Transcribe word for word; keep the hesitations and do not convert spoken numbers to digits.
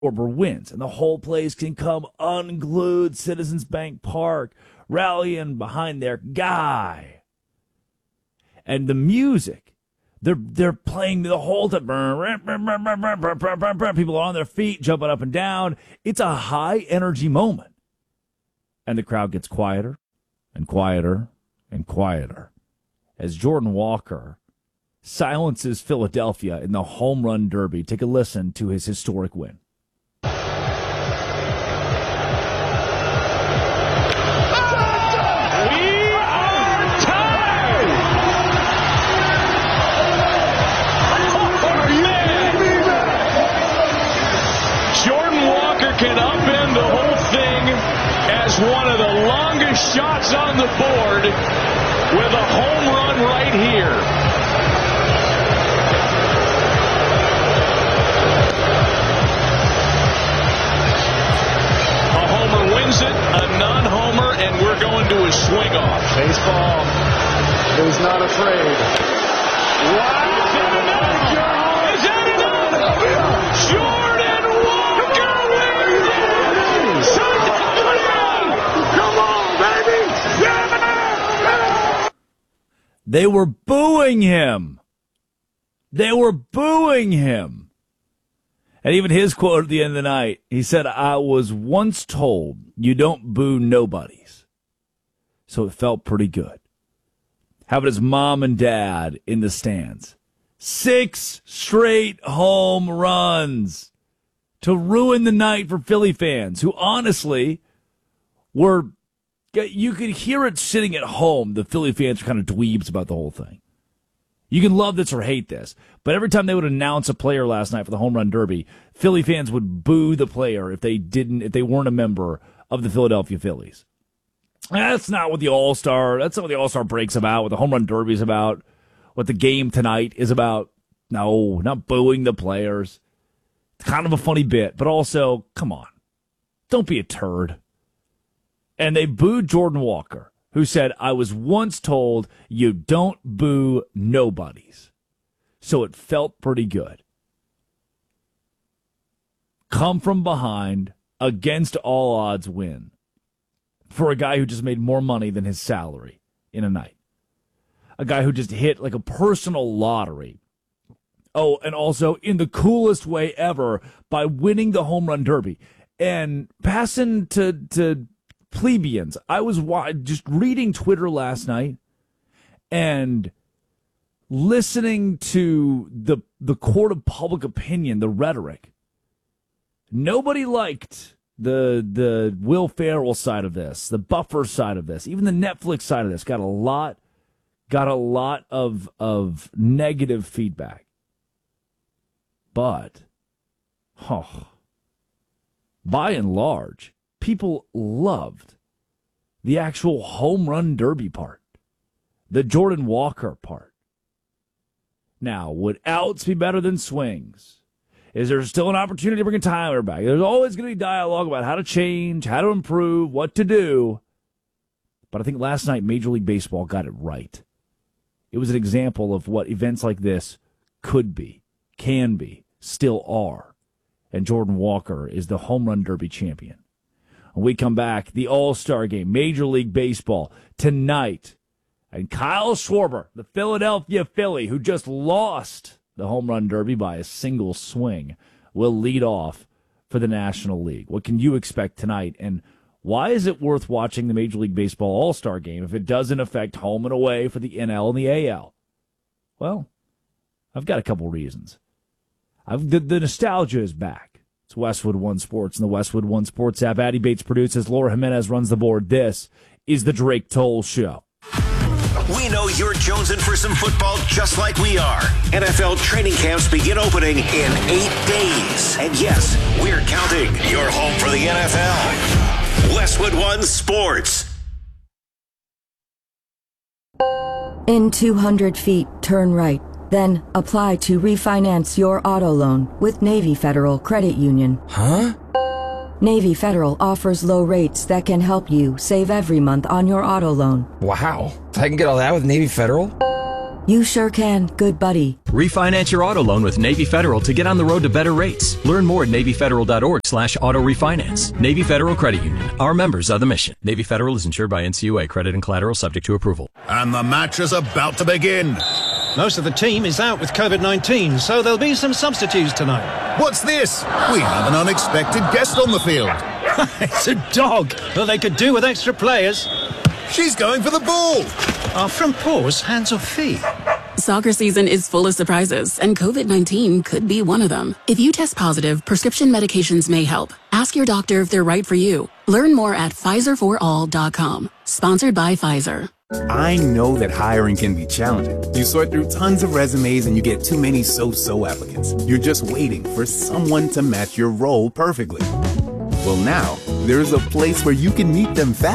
Schwarber wins, and the whole place can come unglued. Citizens Bank Park, rallying behind their guy. And the music, they're they're playing the whole time. People are on their feet, jumping up and down. It's a high-energy moment. And the crowd gets quieter and quieter and quieter as Jordan Walker silences Philadelphia in the home run derby. Take a listen to his historic win. Can upend the whole thing as one of the longest shots on the board with a home run right here. A homer wins it, a non-homer, and we're going to a swing-off. Baseball is not afraid. Wow! Is that enough? Is that enough? Jordan Walker! Come on, baby! They were booing him. They were booing him. And even his quote at the end of the night, he said, I was once told you don't boo nobodies. So it felt pretty good. Having his mom and dad in the stands. Six straight home runs to ruin the night for Philly fans who honestly were, you could hear it sitting at home. The Philly fans are kind of dweebs about the whole thing. You can love this or hate this, but every time they would announce a player last night for the home run derby, Philly fans would boo the player if they didn't, if they weren't a member of the Philadelphia Phillies. That's not what the All-Star, that's not what the All-Star break's about, what the home run derby is about, what the game tonight is about. No, not booing the players. It's kind of a funny bit, but also, come on, don't be a turd. And they booed Jordan Walker, who said, I was once told you don't boo nobodies. So it felt pretty good. Come from behind, against all odds win. For a guy who just made more money than his salary in a night. A guy who just hit like a personal lottery. Oh, and also in the coolest way ever by winning the home run derby. And passing to, to plebeians. I was just reading Twitter last night and listening to the the court of public opinion, the rhetoric. Nobody liked the the Will Ferrell side of this, the Buffer side of this, even the Netflix side of this got a lot got a lot of of negative feedback. But oh, by and large, people loved the actual home run derby part, the Jordan Walker part. Now, would outs be better than swings? Is there still an opportunity to bring a timer back? There's always going to be dialogue about how to change, how to improve, what to do. But I think last night Major League Baseball got it right. It was an example of what events like this could be, can be, still are. And Jordan Walker is the home run derby champion. When we come back, the All-Star game, Major League Baseball, tonight. And Kyle Schwarber, the Philadelphia Philly, who just lost the home run derby by a single swing, will lead off for the National League. What can you expect tonight? And why is it worth watching the Major League Baseball All-Star game if it doesn't affect home and away for the N L and the A L? Well, I've got a couple reasons. I've, the, the nostalgia is back. It's Westwood One Sports and the Westwood One Sports app. Addie Bates produces. Laura Jimenez runs the board. This is the Drake Toll Show. We know you're jonesing for some football just like we are. N F L training camps begin opening in eight days. And yes, we're counting. You're home for the N F L. Westwood One Sports. In two hundred feet, turn right. Then apply to refinance your auto loan with Navy Federal Credit Union. Huh? Navy Federal offers low rates that can help you save every month on your auto loan. Wow. I can get all that with Navy Federal? You sure can, good buddy. Refinance your auto loan with Navy Federal to get on the road to better rates. Learn more at NavyFederal.org slash auto refinance. Navy Federal Credit Union. Our members are the mission. Navy Federal is insured by N C U A. Credit and collateral subject to approval. And the match is about to begin. Most of the team is out with COVID nineteen, so there'll be some substitutes tonight. What's this? We have an unexpected guest on the field. It's a dog. Well, they could do with extra players. She's going for the ball. Are front paws hands or feet? Soccer season is full of surprises, and COVID nineteen could be one of them. If you test positive, prescription medications may help. Ask your doctor if they're right for you. Learn more at Pfizer for all dot com. Sponsored by Pfizer. I know that hiring can be challenging. You sort through tons of resumes and you get too many so-so applicants. You're just waiting for someone to match your role perfectly. Well, now, there's a place where you can meet them fast.